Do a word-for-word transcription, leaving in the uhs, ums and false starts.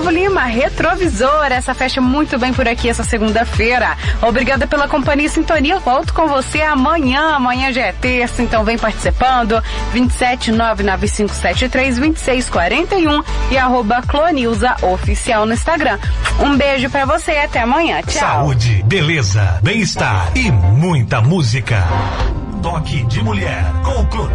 Gustavo Lima, Retrovisor. Essa fecha muito bem por aqui essa segunda-feira. Obrigada pela companhia e sintonia. Eu volto com você amanhã. Amanhã já é terça, então vem participando. vinte e sete nove nove cinco sete três dois seis quatro um e arroba Clonilza Oficial no Instagram. Um beijo pra você e até amanhã. Tchau. Saúde, beleza, bem-estar e muita música. Toque de Mulher com o Clone.